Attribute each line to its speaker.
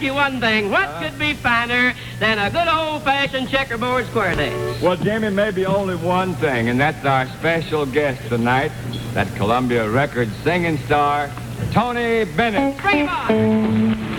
Speaker 1: ask you one thing. What could be finer than a good old-fashioned checkerboard square dance?
Speaker 2: Well, Jimmy, maybe only one thing, and that's our special guest tonight, that Columbia Records singing star, Tony Bennett.
Speaker 1: Bring him on.